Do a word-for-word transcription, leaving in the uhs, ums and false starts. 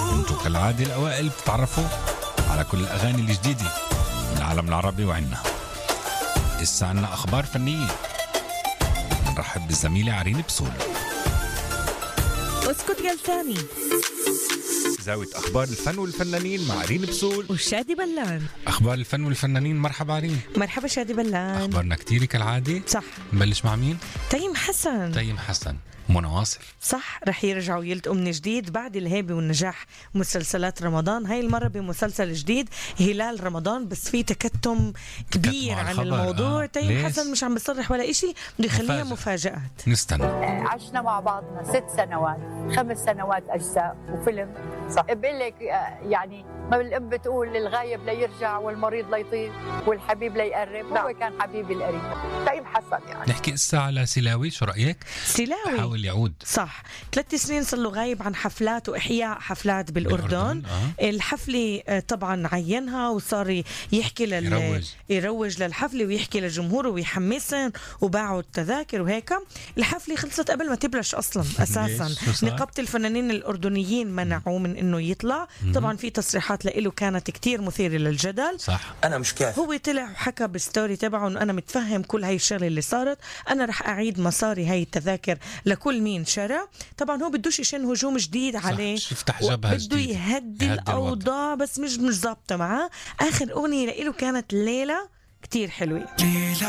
انتوا كالعادة الأوائل بتتعرفوا على كل الأغاني الجديدة من العالم العربي وعنا. إسا عنا أخبار فنية، نرحب بالزميلة عرين بسول. اسكت يا لساني، زاوية أخبار الفن والفنانين مع عرين بسول وشادي بلان. أخبار الفن والفنانين. مرحبا عرين. مرحبا شادي بلان. أخبارنا كتير كالعادة. صح. نبلش مع مين؟ تيم حسن. تيم حسن، منى واصف. صح، رح يرجعوا يلتقوا من جديد بعد الهيبة والنجاح مسلسلات رمضان. هاي المرة بمسلسل جديد هلال رمضان، بس في تكتم كبير عن الخبر. الموضوع. آه. تيم ليش؟ حسن مش عم بصرح ولا إشي، بده يخليها مفاجأة. مفاجآت. نستنى. عشنا مع بعضنا ست سنوات، خمس سنوات أجزاء وفيلم. صح. بقول لك يعني ما الأم بتقول الغايب ليرجع والمريض ليطير والحبيب ليقرب. هو كان حبيبي القريب تيم حسن. يعني نحكي قصة على سلاوي، شو رأيك؟ سلاوي حاول يعود. صح، ثلاث سنين صار له غايب عن حفلات وإحياء حفلات بالأردن, بالأردن. آه. الحفلة طبعا عينها وصار يحكي لل... يروج. يروج للحفلة ويحكي لجمهوره ويحمسهم وباعوا التذاكر وهيك. الحفلة خلصت قبل ما تبلش أصلا أساسا. نقابة الفنانين الأردنيين منعوه من إنه يطلع. طبعا في تصريحات له كانت كتير مثيرة للجدل. صح. أنا مش كافي. هو طلع وحكى بالستوري تبعه إنه أنا متفهم كل هاي الشغلة اللي صارت، أنا رح أعيد مصاري هاي التذاكر لكل مين شرى. طبعا هو بدوش يشن هجوم جديد عليه، يفتح جبهة بده يهدي الأوضاع، بس مش مش ظابطة معاه. آخر أغنية له كانت ليلة كتير حلوة.